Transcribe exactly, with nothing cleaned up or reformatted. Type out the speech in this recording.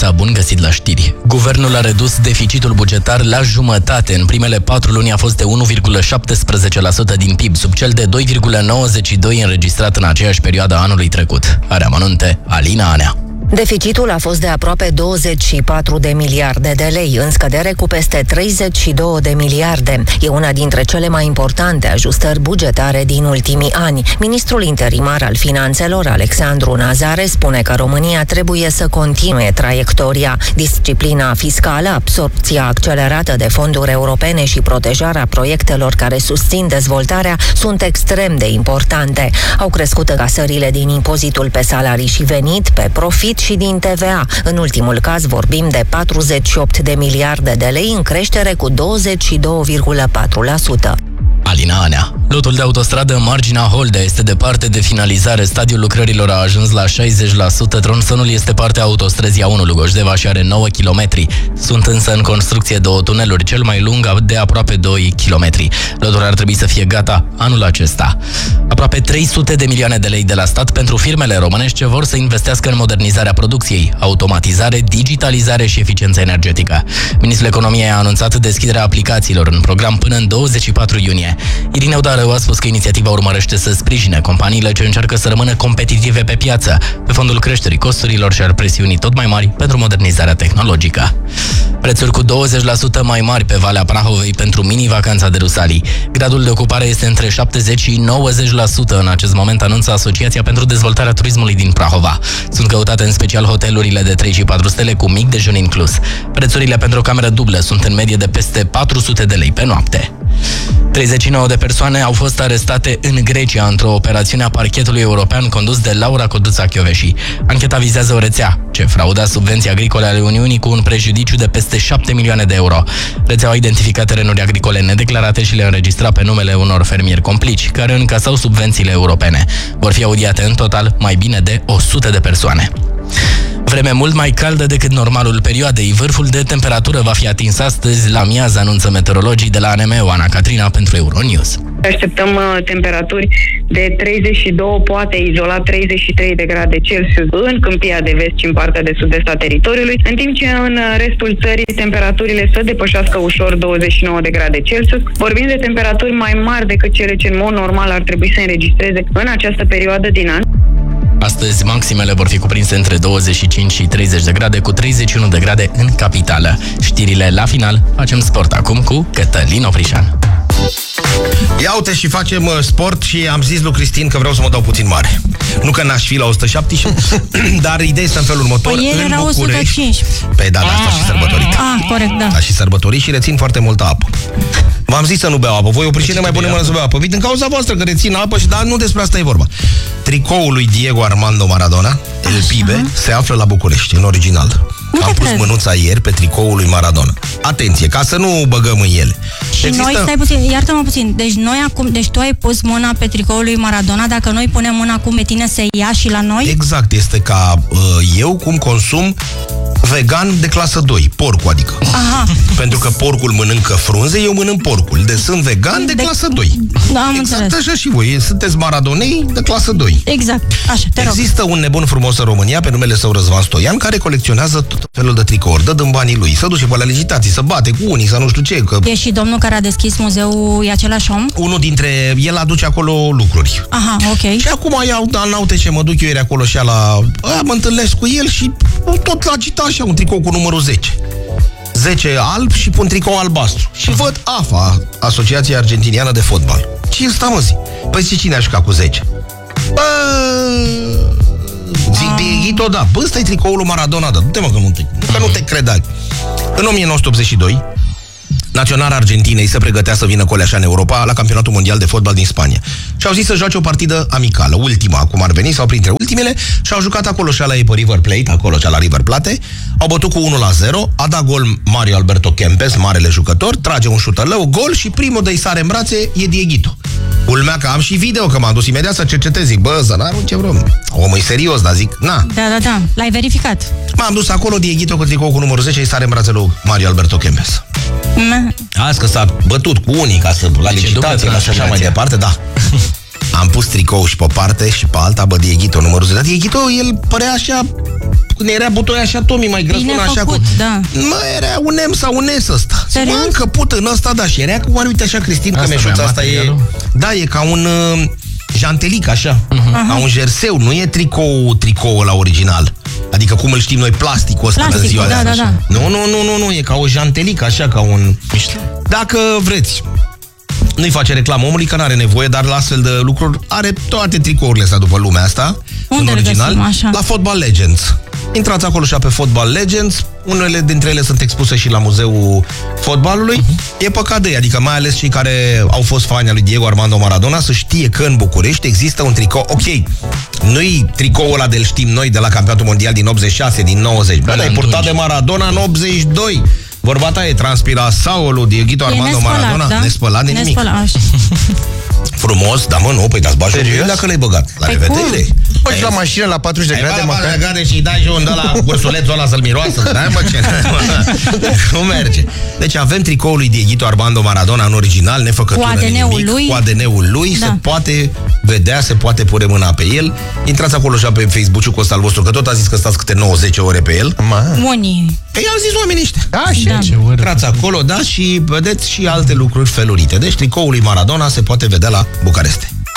dimineața, bun găsit la știri. Guvernul a redus deficitul bugetar la jumătate. În primele patru luni a fost de unu virgulă șaptesprezece la sută din P I B, sub cel de doi virgulă nouăzeci și doi înregistrat în aceeași perioadă anului trecut. Are amănunte Alina Anea. Deficitul a fost de aproape douăzeci și patru de miliarde de lei, în scădere cu peste treizeci și două de miliarde. E una dintre cele mai importante ajustări bugetare din ultimii ani. Ministrul interimar al Finanțelor, Alexandru Nazare, spune că România trebuie să continue traiectoria. Disciplina fiscală, absorbția accelerată de fonduri europene și protejarea proiectelor care susțin dezvoltarea sunt extrem de importante. Au crescut încasările din impozitul pe salarii și venit, pe profit și din T V A. În ultimul caz vorbim de patruzeci și opt de miliarde de lei, în creștere cu douăzeci și doi virgulă patru la sută. Alina Anea. Lotul de autostradă Marginea Holdea este departe de finalizare. Stadiul lucrărilor a ajuns la șaizeci la sută. Tronsonul este partea autostrăzii A unu Lugoș-Deva și are nouă kilometri. Sunt însă în construcție două tuneluri, cel mai lung de aproape doi kilometri. Lotul ar trebui să fie gata anul acesta. Aproape trei sute de milioane de lei de la stat pentru firmele românești ce vor să investească în modernizarea producției, automatizare, digitalizare și eficiență energetică. Ministrul Economiei a anunțat deschiderea aplicațiilor în program până în douăzeci și patru iunie. Irineu Darău a spus că inițiativa urmărește să sprijine companiile ce încearcă să rămână competitive pe piață, pe fondul creșterii costurilor și ar presiuni tot mai mari pentru modernizarea tehnologică. Prețuri cu douăzeci la sută mai mari pe Valea Prahovei pentru mini-vacanța de Rusalii. Gradul de ocupare este între șaptezeci și nouăzeci la sută în acest moment, anunță Asociația pentru Dezvoltarea Turismului din Prahova. Sunt căutate în special hotelurile de trei și patru stele cu mic dejun inclus. Prețurile pentru o cameră dublă sunt în medie de peste patru sute de lei pe noapte. treizeci și nouă de persoane au fost arestate în Grecia într-o operațiune a parchetului european condus de Laura Codruța Chioveși. Ancheta vizează o rețea ce frauda subvenții agricole ale Uniunii cu un prejudiciu de peste șapte milioane de euro. Rețeaua a identificat terenuri agricole nedeclarate și le înregistra pe numele unor fermieri complici, care încasau subvențiile europene. Vor fi audiate în total mai bine de o sută de persoane. Vreme mult mai caldă decât normalul perioadei. Vârful de temperatură va fi atins astăzi la miază, anunță meteorologii de la A N M. Ana Catrina pentru Euronews. Așteptăm uh, temperaturi de treizeci și doi, poate izolat treizeci și trei de grade Celsius în Câmpia de Vest și în partea de sud-est a teritoriului, în timp ce în restul țării temperaturile să depășească ușor douăzeci și nouă de grade Celsius. Vorbim de temperaturi mai mari decât cele ce în mod normal ar trebui să înregistreze în această perioadă din an. Astăzi, maximele vor fi cuprinse între douăzeci și cinci și treizeci de grade, cu treizeci și unu de grade în capitală. Știrile la final, facem sport acum cu Cătălin Oprișan. Ia uite și facem uh, sport și am zis lui Cristin că vreau să mă dau puțin mare. Nu că n-aș fi la o sută șaptesprezece, dar ideea este în felul următor. Păi el era o sută cincisprezece. Păi da, dar asta și sărbătorit. Ah, corect, da. Da, și sărbătorit și rețin foarte multă apă. V-am zis să nu beau apă. Voi oprișene mai bune mână să beau apă. Din cauza voastră că rețin apă și dar nu despre asta e vorba. Tricoul lui Diego Armando Maradona, El Pibe, se află la București, în original. Nu Am pus cred. mânuța ieri pe tricoul lui Maradona. Atenție, ca să nu băgăm în ele. Și Există... noi, stai puțin, iartă-mă puțin. Deci noi acum, deci tu ai pus mâna pe tricoul lui Maradona, dacă noi punem mâna acum pe tine, se ia și la noi? Exact, este ca uh, eu cum consum vegan de clasă doi, porcul adică. Aha. Pentru că porcul mănâncă frunze, eu mănânc porcul. Deci sunt vegan de, de... clasă doi. Da, am exact înțeles. Așa și voi, sunteți maradonei de clasă doi. Exact, așa, te rog. Există un nebun frumos în România, pe numele său Răzvan Stoian, care colecționează tot felul de tricouri, dă din banii lui, să duce pe la licitații, să bate cu unii, să nu știu ce. Că... E și domnul care a deschis muzeul, e același om? Unul dintre, el aduce acolo lucruri. Aha, ok. Și acum iau, n-aute ce, mă duc eu ieri acolo și la... Aia, mă întâlnesc cu el și tot la cita așa, un tricou cu numărul zece. zece alb și pun tricou albastru. Și văd A F A, Asociația Argentiniană de Fotbal. Ce ăsta, mă, zi? Păi zi, cine a jucat cu zece? Bă... Zic, Dieguito, da. Bă, ăsta e tricoul lui Maradona, da. Du-te, mă, că nu te, că nu te credai. În o mie nouă sute optzeci și doi, naționala Argentinei se pregătea să vină coleașa în Europa la campionatul mondial de fotbal din Spania. Și au zis să joace o partidă amicală, ultima, cum ar veni, sau printre ultimele, și au jucat acolo și ala ei pe River Plate, acolo și la River Plate. Au bătut cu unu la zero, a dat gol Mario Alberto Kempes, marele jucător, trage un șutălău, gol și primul de-i sare în brațe e Dieguito. Culmea că am și video, că m-am dus imediat să cercetez, zic, bă, Zănaru, ce vrem? Omul e serios, dar zic, na. Da, da, da, l-ai verificat. M-am dus acolo, Dieguito cu tricou cu numărul zece, îi sare în brațe lui Mario Alberto Kempes. Azi că s-a bătut cu unii ca să la licitație și așa mai departe, da. Am pus tricou și pe parte și pe alta, bă, Dieguito numărul zece. Dar Dieguito, el părea așa când era butoi așa, Tomi, mai grăsună așa făcut, cu... da. Mă, era un M sau un S ăsta. Serios? Mă, încă put în ăsta, da, și era cu, uite așa, Cristin, că meșuța asta e... Da, e ca un uh, jantelic, așa, uh-huh. ca un jerseu, nu e tricou, tricou la original. Adică cum îl știm noi, plasticul ăsta Plastic, în ziua da, de da, azi. da. Nu, nu, nu, nu, nu, e ca o jantelică, așa, ca un... Dacă vreți, nu-i face reclamă omului, că n-are nevoie, dar la astfel de lucruri are toate tricourile astea după lumea asta. Unde în original, găsim, la Football Legends. Intrați acolo și pe Football Legends. Unele dintre ele sunt expuse și la Muzeul Fotbalului. Uh-huh. E păcat de ei, adică mai ales cei care au fost fani al lui Diego Armando Maradona, să știe că în București există un tricou. Ok, nu-i tricoul ăla de-l știm noi de la Campionatul Mondial din optzeci și șase, din nouăzeci. Bă, dar e purtat de Maradona în optzeci și doi. Vorba ta e transpira saul Diego Armando nespălat, Maradona. Da? Nespălat de nimic. Nespălat, frumos, dar mă, nu, păi dați bani dacă l-ai băgat. La păi revedere. Bă, și la mașină la patruzeci de grade, măcar. măcar. grade și îi dai și un de la ursulețul ăla să-l miroasă. Da, mă, ce? Nu merge. Deci avem tricoul lui Diego Armando Maradona în original, nefăcătură cu A D N-ul nimic, lui. cu A D N-ul lui, Da. se poate vedea, se poate pune mâna pe el. Intrați acolo și pe Facebook-ul ăsta al vostru, că tot a zis că stați câte nouă zece ore pe el. Unii. Ei, au zis oamenii ăștia. Da, și Da. ce Intrați acolo, da, și vedeți și alte lucruri felurite. Deci tricoul lui Maradona se poate vedea la Bucareste.